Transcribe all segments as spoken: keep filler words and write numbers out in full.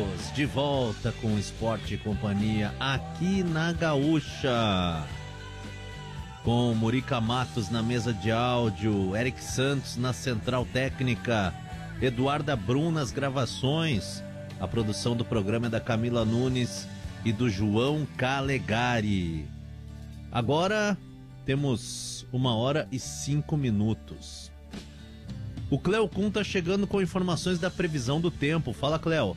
Voltamos de volta com Esporte e Companhia aqui na Gaúcha, com Murica Matos na mesa de áudio, Eric Santos na central técnica, Eduarda Brum nas gravações. A produção do programa é da Camila Nunes e do João Calegari. Agora temos uma hora e cinco minutos. O Cleo Kuhn tá chegando com informações da previsão do tempo. Fala, Cleo.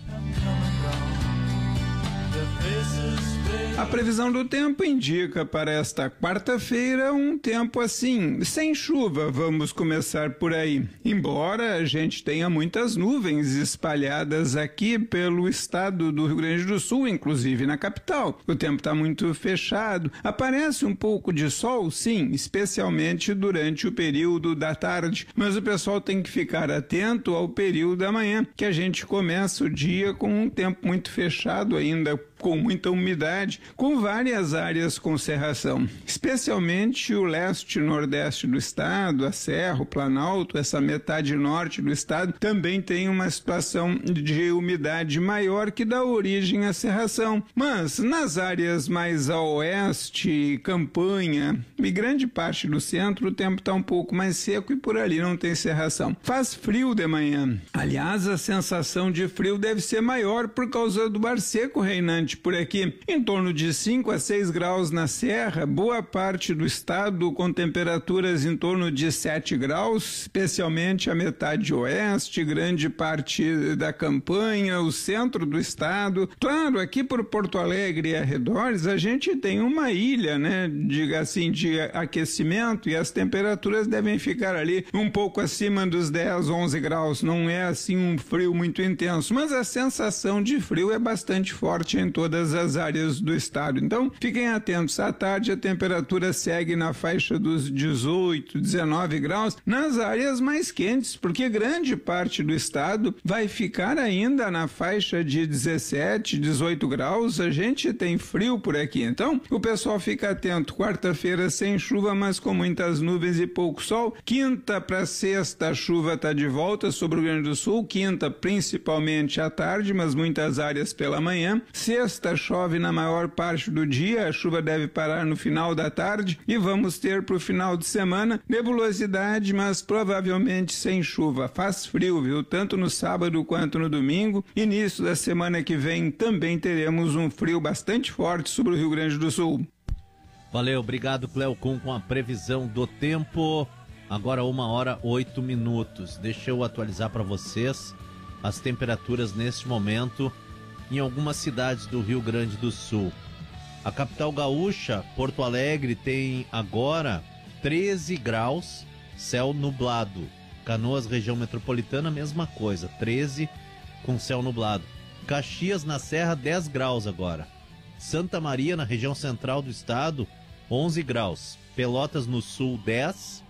A previsão do tempo indica para esta quarta-feira um tempo assim, sem chuva, vamos começar por aí. Embora a gente tenha muitas nuvens espalhadas aqui pelo estado do Rio Grande do Sul, inclusive na capital. O tempo está muito fechado. Aparece um pouco de sol, sim, especialmente durante o período da tarde. Mas o pessoal tem que ficar atento ao período da manhã, que a gente começa o dia com um tempo muito fechado ainda, com muita umidade, com várias áreas com cerração, especialmente o leste e nordeste do estado, a Serra, o Planalto, essa metade norte do estado, também tem uma situação de umidade maior que dá origem à cerração. Mas nas áreas mais a oeste, Campanha e grande parte do centro, o tempo está um pouco mais seco e por ali não tem cerração. Faz frio de manhã. Aliás, a sensação de frio deve ser maior por causa do ar seco reinante por aqui, em torno de cinco a seis graus na Serra, boa parte do estado com temperaturas em torno de sete graus, especialmente a metade oeste, grande parte da Campanha, o centro do estado. Claro, aqui por Porto Alegre e arredores, a gente tem uma ilha, né, diga assim, de aquecimento e as temperaturas devem ficar ali um pouco acima dos dez, onze graus, não é assim um frio muito intenso, mas a sensação de frio é bastante forte em todas as áreas do estado. Então, fiquem atentos. À tarde, a temperatura segue na faixa dos dezoito, dezenove graus nas áreas mais quentes, porque grande parte do estado vai ficar ainda na faixa de dezessete, dezoito graus. A gente tem frio por aqui. Então, o pessoal fica atento. Quarta-feira sem chuva, mas com muitas nuvens e pouco sol. Quinta para sexta, a chuva está de volta sobre o Rio Grande do Sul. Quinta, principalmente à tarde, mas muitas áreas pela manhã. Sexta, chove na maior parte do dia, a chuva deve parar no final da tarde e vamos ter para o final de semana nebulosidade, mas provavelmente sem chuva. Faz frio, viu? Tanto no sábado quanto no domingo. Início da semana que vem também teremos um frio bastante forte sobre o Rio Grande do Sul. Valeu, obrigado, Cleo Kuhn, com a previsão do tempo. Agora uma hora oito minutos. Deixa eu atualizar para vocês as temperaturas neste momento em algumas cidades do Rio Grande do Sul. A capital gaúcha, Porto Alegre, tem agora treze graus, céu nublado. Canoas, região metropolitana, mesma coisa, treze com céu nublado. Caxias, na Serra, dez graus agora. Santa Maria, na região central do estado, onze graus. Pelotas, no sul, dez.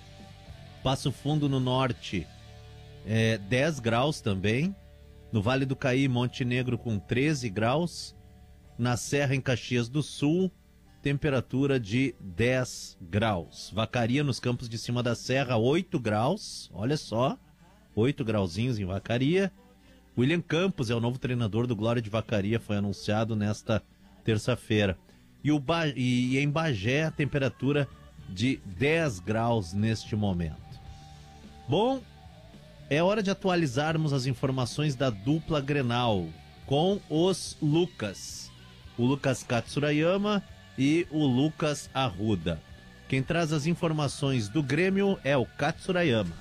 Passo Fundo, no norte, é, dez graus também. No Vale do Caí, Montenegro com treze graus. Na Serra, em Caxias do Sul, temperatura de dez graus. Vacaria, nos campos de cima da serra, oito graus. Olha só, oito grauzinhos em Vacaria. William Campos é o novo treinador do Glória de Vacaria, foi anunciado nesta terça-feira. E, o ba... e em Bagé, a temperatura de dez graus neste momento. Bom, é hora de atualizarmos as informações da dupla Grenal com os Lucas. O Lucas Katsurayama e o Lucas Arruda. Quem traz as informações do Grêmio é o Katsurayama.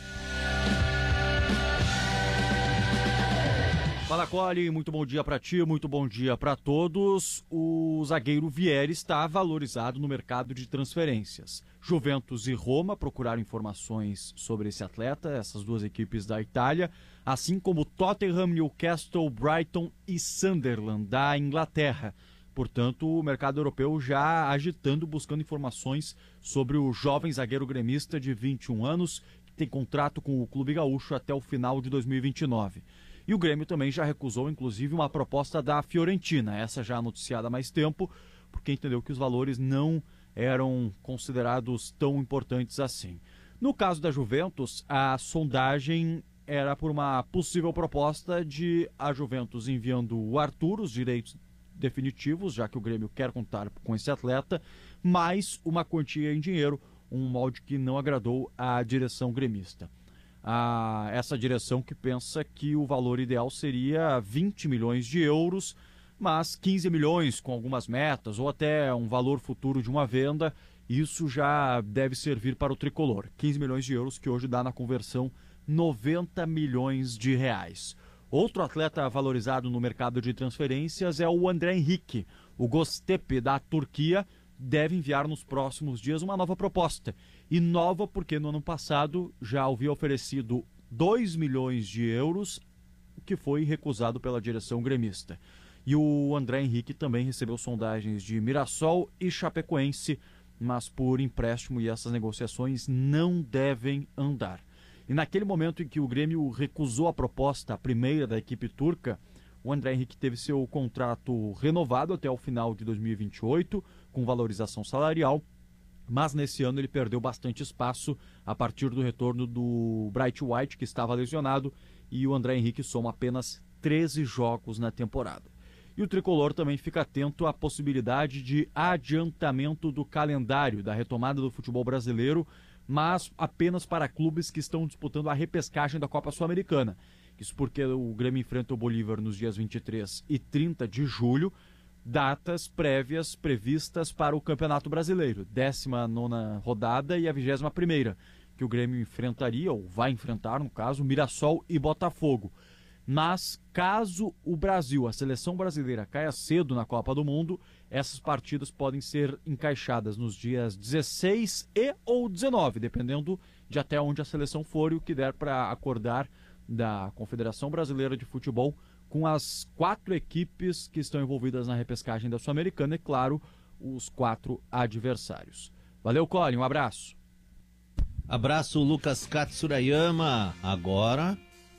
Fala, Cole, muito bom dia para ti, muito bom dia para todos. O zagueiro Vieri está valorizado no mercado de transferências. Juventus e Roma procuraram informações sobre esse atleta, essas duas equipes da Itália, assim como Tottenham, Newcastle, Brighton e Sunderland da Inglaterra. Portanto, o mercado europeu já agitando, buscando informações sobre o jovem zagueiro gremista de vinte e um anos, que tem contrato com o Clube Gaúcho até o final de dois mil e vinte e nove. E o Grêmio também já recusou, inclusive, uma proposta da Fiorentina, essa já anunciada há mais tempo, porque entendeu que os valores não eram considerados tão importantes assim. No caso da Juventus, a sondagem era por uma possível proposta de a Juventus enviando o Arthur, os direitos definitivos, já que o Grêmio quer contar com esse atleta, mais uma quantia em dinheiro, um molde que não agradou à direção gremista. Ah, essa direção que pensa que o valor ideal seria vinte milhões de euros, mas quinze milhões com algumas metas, ou até um valor futuro de uma venda, isso já deve servir para o tricolor. quinze milhões de euros, que hoje dá na conversão noventa milhões de reais. Outro atleta valorizado no mercado de transferências é o André Henrique. O Göztepe da Turquia deve enviar nos próximos dias uma nova proposta. E nova porque no ano passado já havia oferecido dois milhões de euros, o que foi recusado pela direção gremista. E o André Henrique também recebeu sondagens de Mirassol e Chapecoense, mas por empréstimo, e essas negociações não devem andar. E naquele momento em que o Grêmio recusou a proposta, a primeira da equipe turca, o André Henrique teve seu contrato renovado até o final de dois mil e vinte e oito, com valorização salarial, mas nesse ano ele perdeu bastante espaço a partir do retorno do Bright White, que estava lesionado, e o André Henrique soma apenas treze jogos na temporada. E o tricolor também fica atento à possibilidade de adiantamento do calendário da retomada do futebol brasileiro, mas apenas para clubes que estão disputando a repescagem da Copa Sul-Americana. Isso porque o Grêmio enfrenta o Bolívar nos dias vinte e três e trinta de julho, datas prévias previstas para o Campeonato Brasileiro, décima nona rodada e a vigésima primeira, que o Grêmio enfrentaria, ou vai enfrentar, no caso, Mirassol e Botafogo. Mas, caso o Brasil, a seleção brasileira, caia cedo na Copa do Mundo, essas partidas podem ser encaixadas nos dias dezesseis e ou dezenove, dependendo de até onde a seleção for e o que der para acordar da Confederação Brasileira de Futebol com as quatro equipes que estão envolvidas na repescagem da Sul-Americana e, claro, os quatro adversários. Valeu, Colin, um abraço. Abraço, Lucas Katsurayama. Agora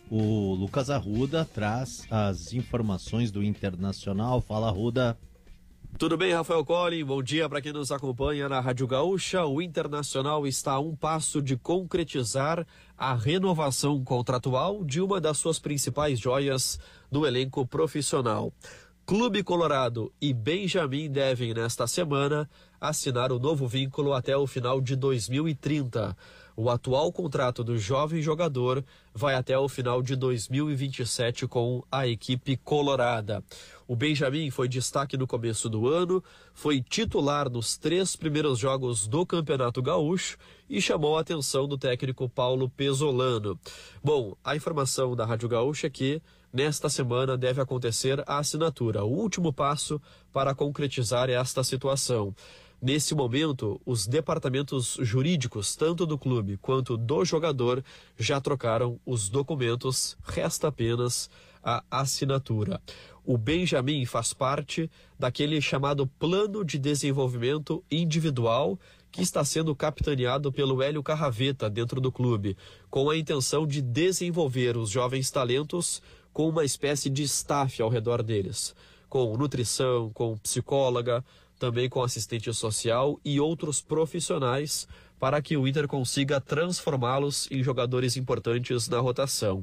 o Lucas Arruda traz as informações do Internacional. Fala, Arruda. Tudo bem, Rafael Collin? Bom dia para quem nos acompanha na Rádio Gaúcha. O Internacional está a um passo de concretizar a renovação contratual de uma das suas principais joias do elenco profissional. Clube Colorado e Benjamin devem, nesta semana, assinar o novo vínculo até o final de dois mil e trinta. O atual contrato do jovem jogador vai até o final de dois mil e vinte e sete com a equipe colorada. O Benjamin foi destaque no começo do ano, foi titular nos três primeiros jogos do Campeonato Gaúcho e chamou a atenção do técnico Paulo Pesolano. Bom, a informação da Rádio Gaúcha é que nesta semana deve acontecer a assinatura, o último passo para concretizar esta situação. Nesse momento, os departamentos jurídicos, tanto do clube quanto do jogador, já trocaram os documentos, resta apenas a assinatura. O Benjamin faz parte daquele chamado Plano de Desenvolvimento Individual que está sendo capitaneado pelo Hélio Carraveta dentro do clube, com a intenção de desenvolver os jovens talentos com uma espécie de staff ao redor deles, com nutrição, com psicóloga, também com assistente social e outros profissionais, para que o Inter consiga transformá-los em jogadores importantes na rotação.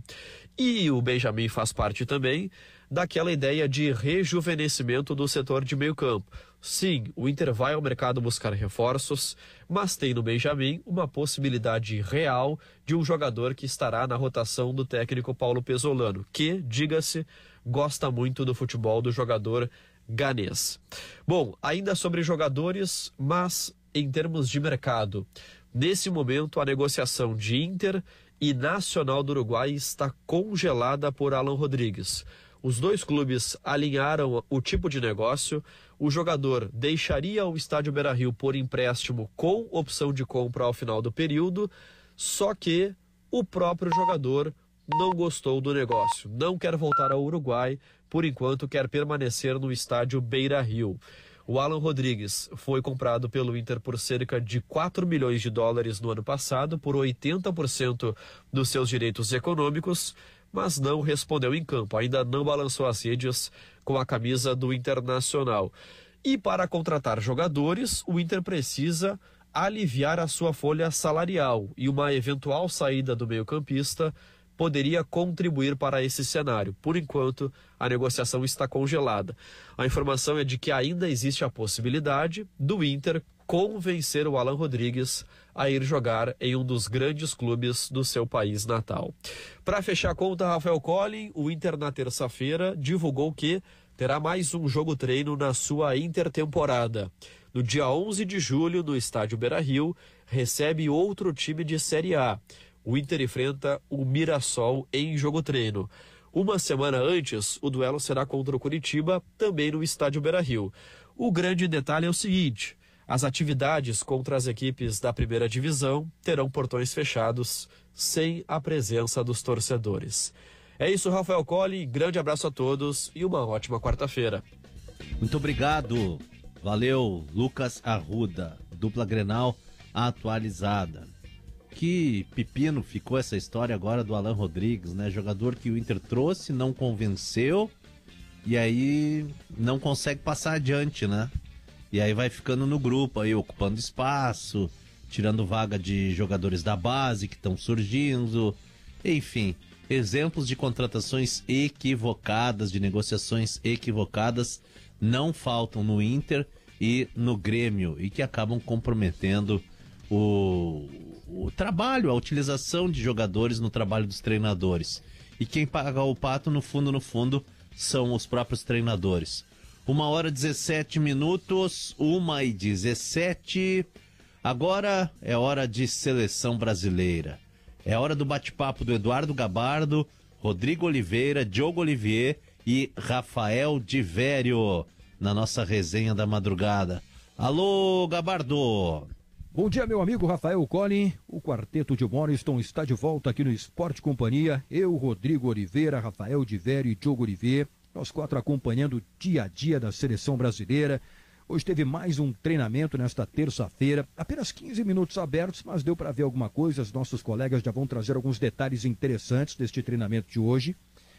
E o Benjamin faz parte também daquela ideia de rejuvenescimento do setor de meio campo. Sim, o Inter vai ao mercado buscar reforços, mas tem no Benjamin uma possibilidade real de um jogador que estará na rotação do técnico Paulo Pesolano, que, diga-se, gosta muito do futebol do jogador ganês. Bom, ainda sobre jogadores, mas em termos de mercado, nesse momento a negociação de Inter e Nacional do Uruguai está congelada por Alan Rodrigues. Os dois clubes alinharam o tipo de negócio. O jogador deixaria o estádio Beira-Rio por empréstimo com opção de compra ao final do período, só que o próprio jogador não gostou do negócio, não quer voltar ao Uruguai, por enquanto quer permanecer no estádio Beira-Rio. O Alan Rodrigues foi comprado pelo Inter por cerca de quatro milhões de dólares no ano passado, por oitenta por cento dos seus direitos econômicos, mas não respondeu em campo, ainda não balançou as redes com a camisa do Internacional. E para contratar jogadores, o Inter precisa aliviar a sua folha salarial, e uma eventual saída do meio-campista poderia contribuir para esse cenário. Por enquanto, a negociação está congelada. A informação é de que ainda existe a possibilidade do Inter convencer o Alan Rodrigues a ir jogar em um dos grandes clubes do seu país natal. Para fechar a conta, Rafael Collin, o Inter na terça-feira divulgou que terá mais um jogo-treino na sua intertemporada. No dia onze de julho, no estádio Beira-Rio, recebe outro time de Série A. O Inter enfrenta o Mirassol em jogo-treino. Uma semana antes, o duelo será contra o Curitiba, também no estádio Beira-Rio. O grande detalhe é o seguinte: as atividades contra as equipes da primeira divisão terão portões fechados, sem a presença dos torcedores. É isso, Rafael Collin, grande abraço a todos e uma ótima quarta-feira. Muito obrigado, valeu, Lucas Arruda, dupla Grenal atualizada. Que pepino ficou essa história agora do Alan Rodrigues, né? Jogador que o Inter trouxe, não convenceu e aí não consegue passar adiante, né? E aí vai ficando no grupo aí, ocupando espaço, tirando vaga de jogadores da base que estão surgindo, enfim, exemplos de contratações equivocadas, de negociações equivocadas não faltam no Inter e no Grêmio e que acabam comprometendo o, o trabalho, a utilização de jogadores no trabalho dos treinadores. E quem paga o pato, no fundo, no fundo, são os próprios treinadores. Uma hora e dezessete minutos, uma e dezessete. Agora é hora de seleção brasileira. É hora do bate-papo do Eduardo Gabardo, Rodrigo Oliveira, Diogo Olivier e Rafael de Vério na nossa resenha da madrugada. Alô, Gabardo! Bom dia, meu amigo Rafael Collin. O quarteto de Morriston está de volta aqui no Esporte Companhia. Eu, Rodrigo Oliveira, Rafael de Vério e Diogo Olivier. Nós quatro acompanhando o dia a dia da seleção brasileira. Hoje teve mais um treinamento nesta terça-feira. Apenas quinze minutos abertos, mas deu para ver alguma coisa. Os nossos colegas já vão trazer alguns detalhes interessantes deste treinamento de hoje.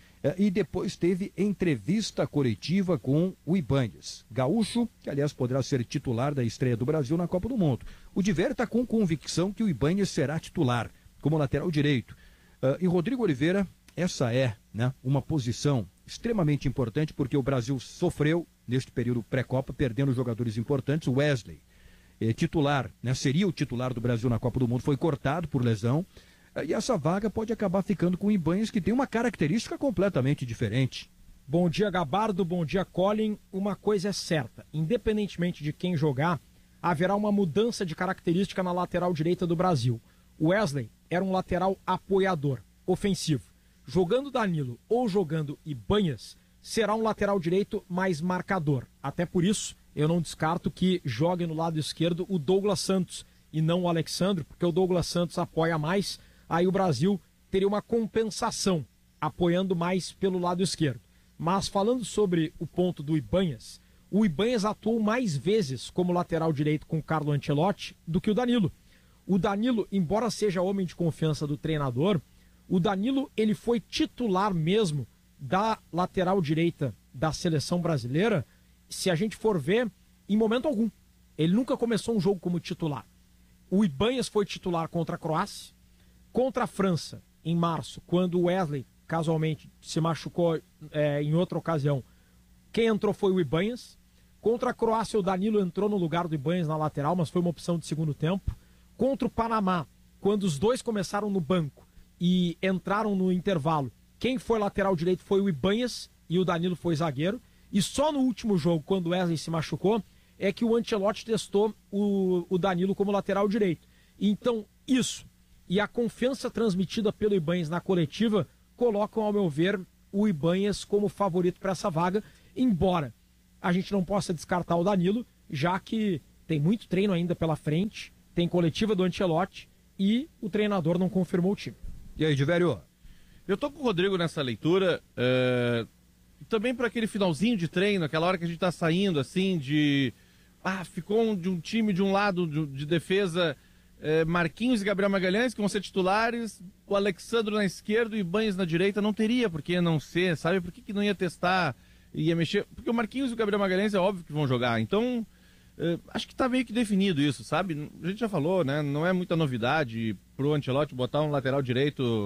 E depois teve entrevista coletiva com o Ibáñez. Gaúcho, que aliás poderá ser titular da estreia do Brasil na Copa do Mundo. O Diver está com convicção que o Ibáñez será titular, como lateral direito. E Rodrigo Oliveira, essa é, né, uma posição extremamente importante, porque o Brasil sofreu, neste período pré-Copa, perdendo jogadores importantes. O Wesley, é, titular, né, seria o titular do Brasil na Copa do Mundo, foi cortado por lesão. E essa vaga pode acabar ficando com o Ibáñez, que tem uma característica completamente diferente. Bom dia, Gabardo. Bom dia, Collin. Uma coisa é certa, independentemente de quem jogar, haverá uma mudança de característica na lateral direita do Brasil. O Wesley era um lateral apoiador, ofensivo. Jogando Danilo ou jogando Ibáñez, será um lateral direito mais marcador. Até por isso, eu não descarto que jogue no lado esquerdo o Douglas Santos e não o Alexandre, porque o Douglas Santos apoia mais. Aí o Brasil teria uma compensação, apoiando mais pelo lado esquerdo. Mas falando sobre o ponto do Ibáñez, o Ibáñez atuou mais vezes como lateral direito com o Carlo Ancelotti do que o Danilo. O Danilo, embora seja homem de confiança do treinador, o Danilo ele foi titular mesmo da lateral direita da seleção brasileira, se a gente for ver, em momento algum. Ele nunca começou um jogo como titular. O Ibáñez foi titular contra a Croácia, contra a França, em março, quando o Wesley, casualmente, se machucou é, em outra ocasião. Quem entrou foi o Ibáñez. Contra a Croácia, o Danilo entrou no lugar do Ibáñez na lateral, mas foi uma opção de segundo tempo. Contra o Panamá, quando os dois começaram no banco e entraram no intervalo, quem foi lateral direito foi o Ibáñez e o Danilo foi zagueiro. E só no último jogo, quando o Wesley se machucou, é que o Ancelotti testou o, o Danilo como lateral direito. Então, isso e a confiança transmitida pelo Ibáñez na coletiva colocam, ao meu ver, o Ibáñez como favorito para essa vaga, embora a gente não possa descartar o Danilo, já que tem muito treino ainda pela frente, tem coletiva do Ancelotti e o treinador não confirmou o time. E aí, Divério? Eu tô com o Rodrigo nessa leitura, é... também para aquele finalzinho de treino, aquela hora que a gente tá saindo, assim, de... Ah, ficou um, de um time de um lado de, de defesa, é, Marquinhos e Gabriel Magalhães, que vão ser titulares, o Alexandre na esquerda e o Ibáñez na direita, não teria por que não ser, sabe? Por que, que não ia testar, ia mexer? Porque o Marquinhos e o Gabriel Magalhães é óbvio que vão jogar, então... É, acho que tá meio que definido isso, sabe? A gente já falou, né? Não é muita novidade pro Ancelotti botar um lateral direito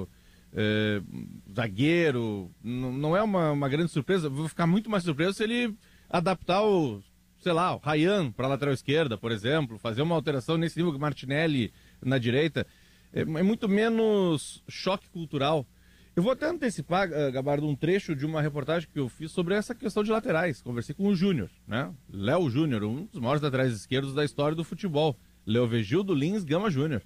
é, zagueiro, n- não é uma, uma grande surpresa. Vou ficar muito mais surpreso se ele adaptar o, sei lá, o Ryan para a lateral esquerda, por exemplo, fazer uma alteração nesse nível, que Martinelli na direita. É, é muito menos choque cultural. Eu vou até antecipar, uh, Gabardo, um trecho de uma reportagem que eu fiz sobre essa questão de laterais. Conversei com o Júnior, né? Léo Júnior, um dos maiores laterais esquerdos da história do futebol. Leovegildo Lins Gama Júnior.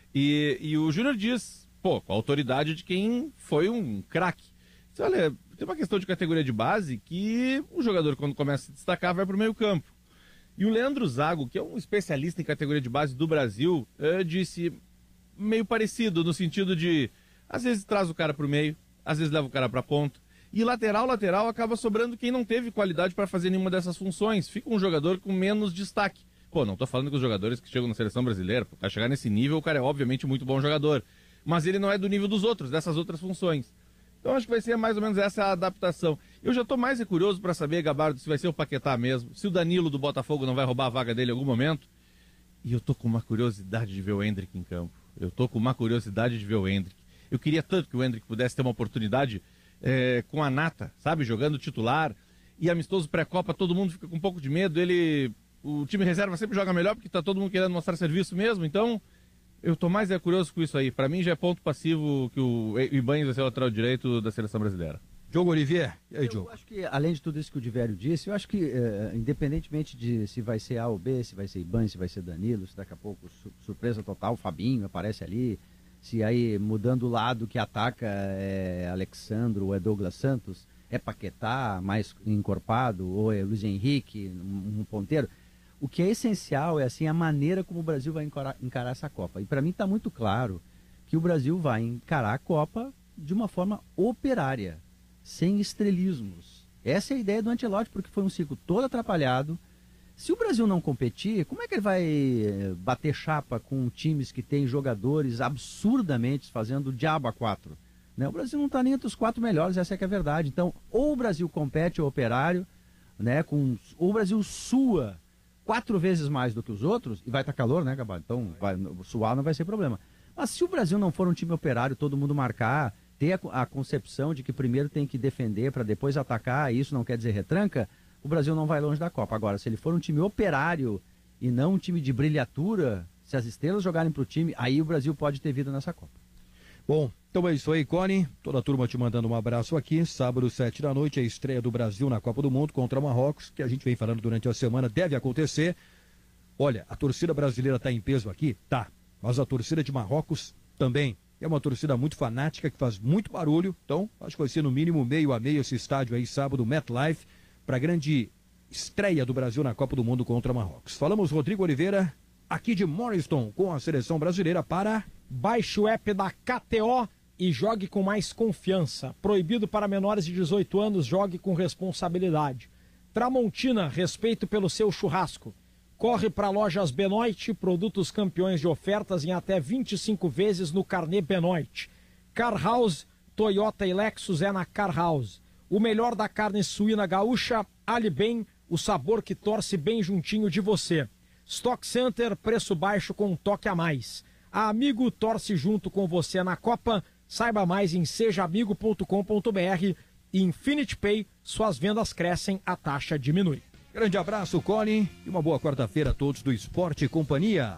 E, e o Júnior diz, pô, com a autoridade de quem foi um craque. Olha, tem uma questão de categoria de base que o jogador, quando começa a se destacar, vai para o meio campo. E o Leandro Zago, que é um especialista em categoria de base do Brasil, uh, disse meio parecido, no sentido de, às vezes traz o cara para o meio, às vezes leva o cara para a ponta. E lateral, lateral, acaba sobrando quem não teve qualidade para fazer nenhuma dessas funções. Fica um jogador com menos destaque. Pô, não tô falando que os jogadores que chegam na seleção brasileira, para chegar nesse nível, o cara é obviamente muito bom jogador. Mas ele não é do nível dos outros, dessas outras funções. Então acho que vai ser mais ou menos essa a adaptação. Eu já tô mais curioso para saber, Gabardo, se vai ser o Paquetá mesmo, se o Danilo do Botafogo não vai roubar a vaga dele em algum momento. E eu tô com uma curiosidade de ver o Endrick em campo. Eu tô com uma curiosidade de ver o Endrick. Eu queria tanto que o Endrick pudesse ter uma oportunidade é, com a nata, sabe? Jogando titular. E amistoso pré-copa, todo mundo fica com um pouco de medo. Ele, o time reserva sempre joga melhor porque tá todo mundo querendo mostrar serviço mesmo. Então, eu tô mais é, curioso com isso aí. Para mim já é ponto passivo que o Ibanez vai ser o lateral direito da seleção brasileira. Diogo Olivier, e aí, Diogo? Eu acho que, além de tudo isso que o Divério disse, eu acho que, eh, independentemente de se vai ser A ou B, se vai ser Ibanez, se vai ser Danilo, se daqui a pouco, su surpresa total, o Fabinho aparece ali, se aí mudando o lado que ataca é Alexandro ou é Douglas Santos, é Paquetá mais encorpado, ou é Luiz Henrique, um, um ponteiro. O que é essencial é assim a maneira como o Brasil vai encarar, encarar essa Copa. E para mim está muito claro que o Brasil vai encarar a Copa de uma forma operária, sem estrelismos. Essa é a ideia do Ancelotti, porque foi um ciclo todo atrapalhado. Se o Brasil não competir, como é que ele vai bater chapa com times que têm jogadores absurdamente fazendo o diabo a quatro? Né? O Brasil não está nem entre os quatro melhores, essa é que é a verdade. Então, ou o Brasil compete o operário, né, com, ou o Brasil sua quatro vezes mais do que os outros, e vai estar tá calor, né, Gabardo? Então, vai, suar não vai ser problema. Mas se o Brasil não for um time operário, todo mundo marcar, ter a, a concepção de que primeiro tem que defender para depois atacar, e isso não quer dizer retranca, o Brasil não vai longe da Copa. Agora, se ele for um time operário e não um time de brilhatura, se as estrelas jogarem para o time, aí o Brasil pode ter vida nessa Copa. Bom, então é isso aí, Cone. Toda a turma te mandando um abraço aqui. Sábado, sete da noite, a estreia do Brasil na Copa do Mundo contra Marrocos, que a gente vem falando durante a semana, deve acontecer. Olha, a torcida brasileira está em peso aqui? Tá. Mas a torcida de Marrocos também. É uma torcida muito fanática, que faz muito barulho. Então, acho que vai ser no mínimo meio a meio esse estádio aí, sábado, MetLife, para a grande estreia do Brasil na Copa do Mundo contra Marrocos. Falamos Rodrigo Oliveira, aqui de Morriston, com a seleção brasileira para... Baixe o app da K T O e jogue com mais confiança. Proibido para menores de dezoito anos, jogue com responsabilidade. Tramontina, respeito pelo seu churrasco. Corre para lojas Benoit, produtos campeões de ofertas em até vinte e cinco vezes no carnê Benoit. Car House, Toyota e Lexus é na Car House. O melhor da carne suína gaúcha, Ali Bem, o sabor que torce bem juntinho de você. Stock Center, preço baixo com um toque a mais. A Amigo torce junto com você na Copa. Saiba mais em seja amigo ponto com ponto br. E Infinity Pay, suas vendas crescem, a taxa diminui. Grande abraço, Colin, e uma boa quarta-feira a todos do Esporte e Companhia.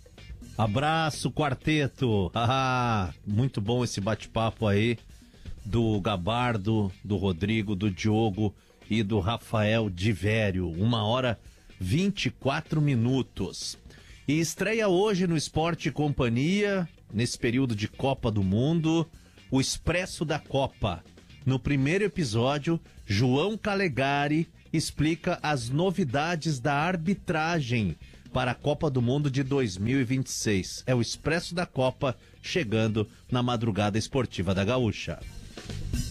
Abraço, quarteto. Ah, muito bom esse bate-papo aí do Gabardo, do Rodrigo, do Diogo e do Rafael Divério. Uma hora vinte e quatro minutos. E estreia hoje no Esporte e Companhia, nesse período de Copa do Mundo, o Expresso da Copa. No primeiro episódio, João Calegari explica as novidades da arbitragem para a Copa do Mundo de dois mil e vinte e seis. É o Expresso da Copa chegando na madrugada esportiva da Gaúcha.